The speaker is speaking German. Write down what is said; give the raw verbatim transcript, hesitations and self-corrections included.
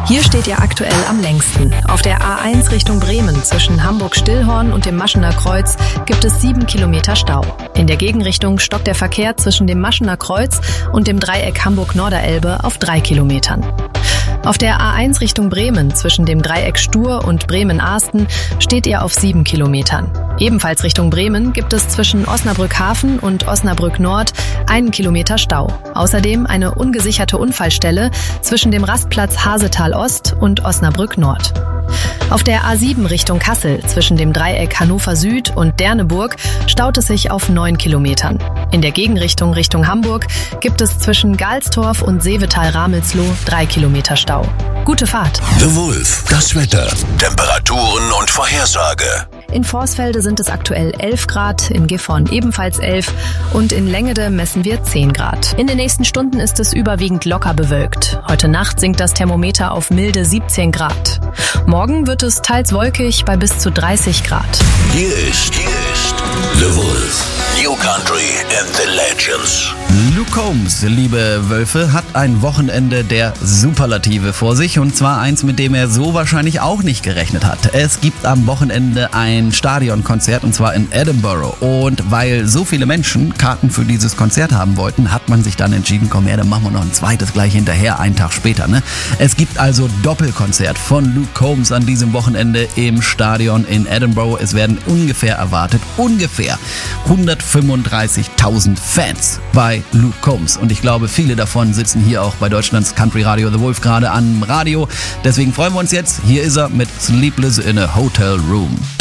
Hier steht ihr aktuell am längsten. Auf der A eins Richtung Bremen zwischen Hamburg-Stillhorn und dem Maschener Kreuz gibt es sieben Kilometer Stau. In der Gegenrichtung stockt der Verkehr zwischen dem Maschener Kreuz und dem Dreieck Hamburg-Norderelbe auf drei Kilometern. Auf der A eins Richtung Bremen zwischen dem Dreieck Stur und Bremen-Ahsten steht ihr auf sieben Kilometern. Ebenfalls Richtung Bremen gibt es zwischen Osnabrück-Hafen und Osnabrück-Nord einen Kilometer Stau. Außerdem eine ungesicherte Unfallstelle zwischen dem Rastplatz Hasetal-Ost und Osnabrück-Nord. Auf der A sieben Richtung Kassel zwischen dem Dreieck Hannover Süd und Derneburg staut es sich auf neun Kilometern. In der Gegenrichtung Richtung Hamburg gibt es zwischen Galstorf und Seevetal-Ramelsloh drei Kilometer Stau. Gute Fahrt! The Wolf, das Wetter, Temperaturen und Vorhersage. In Vorsfelde sind es aktuell elf Grad, in Gifhorn ebenfalls elf und in Längede messen wir zehn Grad. In den nächsten Stunden ist es überwiegend locker bewölkt. Heute Nacht sinkt das Thermometer auf milde siebzehn Grad. Morgen wird es teils wolkig bei bis zu dreißig Grad. Hier ist, hier ist The Wolf, New Country and the Legends. Luke Combs, liebe Wölfe, hat ein Wochenende der Superlative vor sich und zwar eins, mit dem er so wahrscheinlich auch nicht gerechnet hat. Es gibt am Wochenende ein Stadionkonzert und zwar in Edinburgh und weil so viele Menschen Karten für dieses Konzert haben wollten, hat man sich dann entschieden, komm her, dann machen wir noch ein zweites gleich hinterher, einen Tag später. Ne? Es gibt also Doppelkonzert von Luke Combs an diesem Wochenende im Stadion in Edinburgh. Es werden ungefähr erwartet, ungefähr hundertfünfunddreißigtausend Fans bei Luke Combs und ich glaube, viele davon sitzen hier auch bei Deutschlands Country Radio The Wolf gerade am Radio. Deswegen freuen wir uns jetzt. Hier ist er mit Sleepless in a Hotel Room.